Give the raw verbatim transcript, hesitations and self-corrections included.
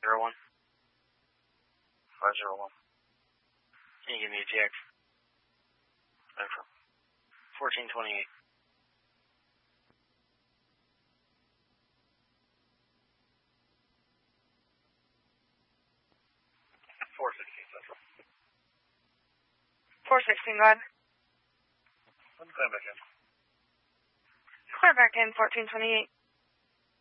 zero one. five zero one. Can you give me a T X? Over. fourteen twenty-eight. four sixteen Central. four sixteen, go ahead. Let me climb back in. Clear back in, fourteen twenty-eight.